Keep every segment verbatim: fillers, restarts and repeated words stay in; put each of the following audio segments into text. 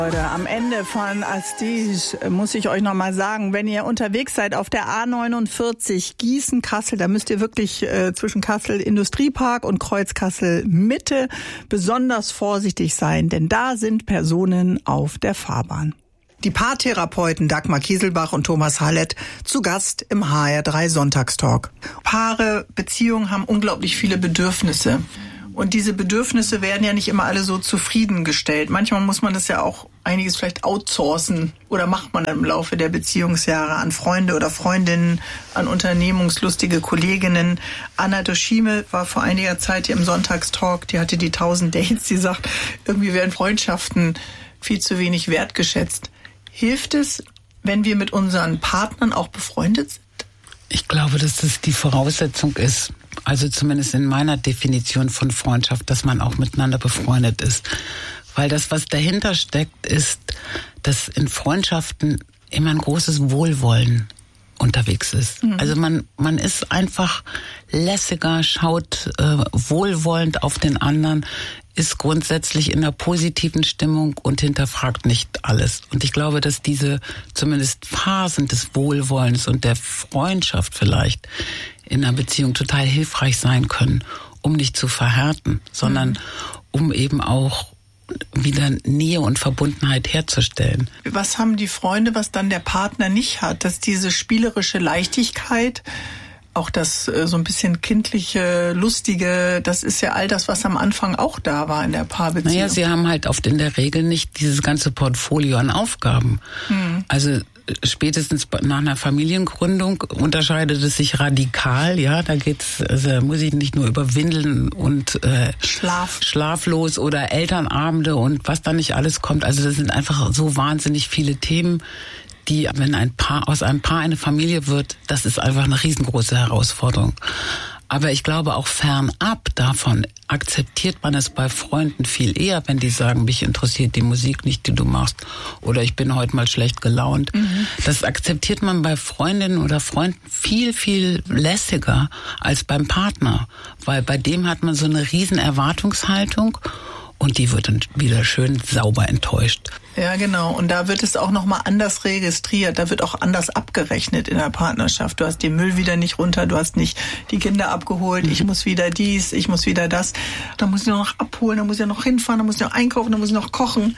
Leute, am Ende von Astige muss ich euch noch mal sagen, wenn ihr unterwegs seid auf der A neunundvierzig Gießen-Kassel, da müsst ihr wirklich äh, zwischen Kassel Industriepark und Kreuz Kassel Mitte besonders vorsichtig sein, denn da sind Personen auf der Fahrbahn. Die Paartherapeuten Dagmar Kieselbach und Thomas Hallett zu Gast im H R drei Sonntagstalk. Paare, Beziehungen haben unglaublich viele Bedürfnisse. Und diese Bedürfnisse werden ja nicht immer alle so zufriedengestellt. Manchmal muss man das ja auch einiges vielleicht outsourcen oder macht man dann im Laufe der Beziehungsjahre an Freunde oder Freundinnen, an unternehmungslustige Kolleginnen. Anna Doschime war vor einiger Zeit hier im Sonntagstalk, die hatte die tausend Dates, die sagt, irgendwie werden Freundschaften viel zu wenig wertgeschätzt. Hilft es, wenn wir mit unseren Partnern auch befreundet sind? Ich glaube, dass das die Voraussetzung ist, also zumindest in meiner Definition von Freundschaft, dass man auch miteinander befreundet ist. Weil das, was dahinter steckt, ist, dass in Freundschaften immer ein großes Wohlwollen unterwegs ist. Mhm. Also man man ist einfach lässiger, schaut äh, wohlwollend auf den anderen, ist grundsätzlich in einer positiven Stimmung und hinterfragt nicht alles. Und ich glaube, dass diese zumindest Phasen des Wohlwollens und der Freundschaft vielleicht in einer Beziehung total hilfreich sein können, um nicht zu verhärten, sondern mhm. um eben auch wieder Nähe und Verbundenheit herzustellen. Was haben die Freunde, was dann der Partner nicht hat? Dass diese spielerische Leichtigkeit, auch das so ein bisschen kindliche, lustige, das ist ja all das, was am Anfang auch da war in der Paarbeziehung. Naja, sie haben halt oft in der Regel nicht dieses ganze Portfolio an Aufgaben. Hm. Also spätestens nach einer Familiengründung unterscheidet es sich radikal, ja, da geht's, also muss ich nicht nur über Windeln und äh, Schlaf. schlaflos oder Elternabende und was da nicht alles kommt. Also das sind einfach so wahnsinnig viele Themen, die, wenn ein Paar aus einem Paar eine Familie wird, das ist einfach eine riesengroße Herausforderung. Aber ich glaube, auch fernab davon akzeptiert man es bei Freunden viel eher, wenn die sagen, mich interessiert die Musik nicht, die du machst, oder ich bin heute mal schlecht gelaunt. Mhm. Das akzeptiert man bei Freundinnen oder Freunden viel, viel lässiger als beim Partner, weil bei dem hat man so eine riesen Erwartungshaltung und die wird dann wieder schön sauber enttäuscht. Ja, genau. Und da wird es auch nochmal anders registriert. Da wird auch anders abgerechnet in der Partnerschaft. Du hast den Müll wieder nicht runter, du hast nicht die Kinder abgeholt, ich muss wieder dies, ich muss wieder das. Da muss ich noch abholen, da muss ich noch hinfahren, da muss ich noch einkaufen, da muss ich noch kochen.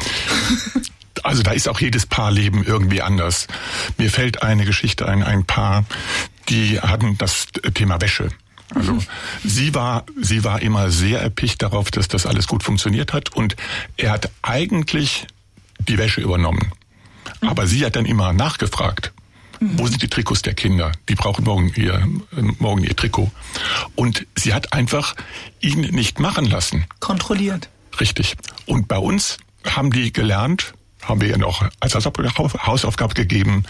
Also da ist auch jedes Paarleben irgendwie anders. Mir fällt eine Geschichte ein, ein Paar, die hatten das Thema Wäsche. Also mhm. sie war sie war immer sehr erpicht darauf, dass das alles gut funktioniert hat und er hat eigentlich die Wäsche übernommen. Mhm. Aber sie hat dann immer nachgefragt, mhm. wo sind die Trikots der Kinder? Die brauchen morgen ihr morgen ihr Trikot. Und sie hat einfach ihn nicht machen lassen. Kontrolliert. Richtig. Und bei uns haben die gelernt, haben wir ihr noch als Hausaufgabe gegeben,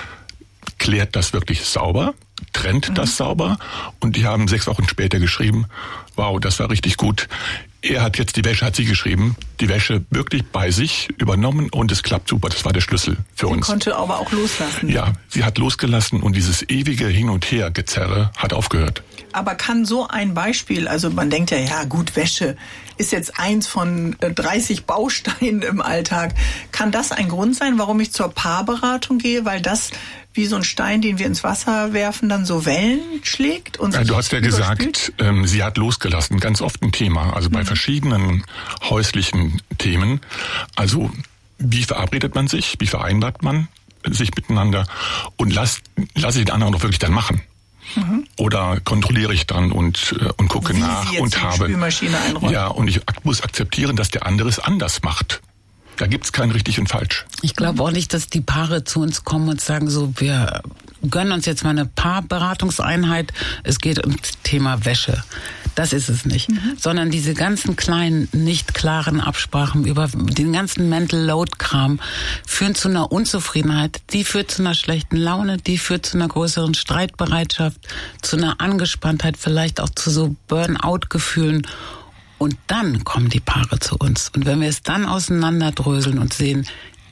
klärt das wirklich sauber, trennt mhm. das sauber und die haben sechs Wochen später geschrieben, wow, das war richtig gut. Er hat jetzt die Wäsche, hat sie geschrieben, die Wäsche wirklich bei sich übernommen und es klappt super. Das war der Schlüssel für sie uns. Sie konnte aber auch loslassen. Ja, sie hat losgelassen und dieses ewige Hin- und Her-Gezerre hat aufgehört. Aber kann so ein Beispiel, also man denkt ja, ja gut, Wäsche ist jetzt eins von dreißig Bausteinen im Alltag. Kann das ein Grund sein, warum ich zur Paarberatung gehe? Weil das wie so ein Stein, den wir ins Wasser werfen, dann so Wellen schlägt? Und ja, du hast ja gesagt, ähm, sie hat losgelassen. Ganz oft ein Thema. Also bei mhm. verschiedenen häuslichen Themen. Also wie verabredet man sich? Wie vereinbart man sich miteinander? Und lass, lass ich den anderen doch wirklich dann machen. Mhm. Oder kontrolliere ich dann und und gucke Wie nach Sie jetzt und die habe Spülmaschine einräumen. Ja, und ich muss akzeptieren, dass der andere es anders macht. Da gibt's kein richtig und falsch. Ich glaube auch nicht, dass die Paare zu uns kommen und sagen so, wir gönnen uns jetzt mal eine Paarberatungseinheit, es geht ums Thema Wäsche. Das ist es nicht. Mhm. Sondern diese ganzen kleinen, nicht klaren Absprachen über den ganzen Mental Load-Kram führen zu einer Unzufriedenheit. Die führt zu einer schlechten Laune, die führt zu einer größeren Streitbereitschaft, zu einer Angespanntheit, vielleicht auch zu so Burnout-Gefühlen. Und dann kommen die Paare zu uns. Und wenn wir es dann auseinanderdröseln und sehen,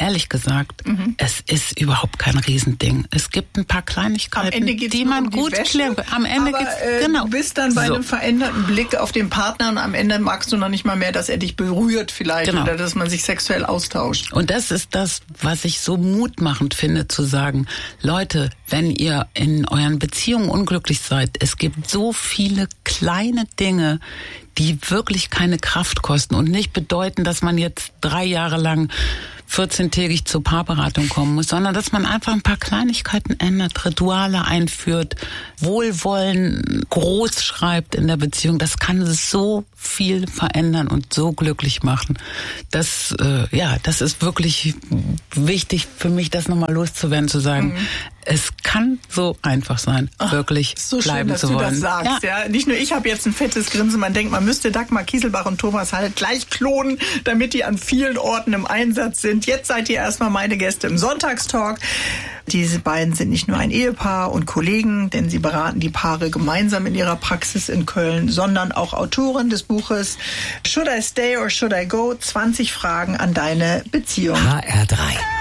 ehrlich gesagt, mhm. es ist überhaupt kein Riesending. Es gibt ein paar Kleinigkeiten, die man um die gut klären kann. Am Ende aber, geht's, äh, genau. Du bist dann bei so. einem veränderten Blick auf den Partner und am Ende magst du noch nicht mal mehr, dass er dich berührt vielleicht genau. oder dass man sich sexuell austauscht. Und das ist das, was ich so mutmachend finde, zu sagen, Leute, wenn ihr in euren Beziehungen unglücklich seid, es gibt so viele kleine Dinge, die wirklich keine Kraft kosten und nicht bedeuten, dass man jetzt drei Jahre lang vierzehntägig zur Paarberatung kommen muss, sondern dass man einfach ein paar Kleinigkeiten ändert, Rituale einführt, Wohlwollen groß schreibt in der Beziehung. Das kann so viel verändern und so glücklich machen. Das, äh, ja, das ist wirklich wichtig für mich, das nochmal loszuwerden, zu sagen, mhm. es kann so einfach sein, Ach, wirklich so bleiben schön, zu wollen. dass du das sagst. Ja. Ja. Nicht nur ich habe jetzt ein fettes Grinsen, man denkt, man müsste Dagmar Kieselbach und Thomas Hall gleich klonen, damit die an vielen Orten im Einsatz sind. Jetzt seid ihr erstmal meine Gäste im Sonntagstalk. Diese beiden sind nicht nur ein Ehepaar und Kollegen, denn sie beraten die Paare gemeinsam in ihrer Praxis in Köln, sondern auch Autorin des Buches Should I Stay or Should I Go? zwanzig Fragen an deine Beziehung. H R drei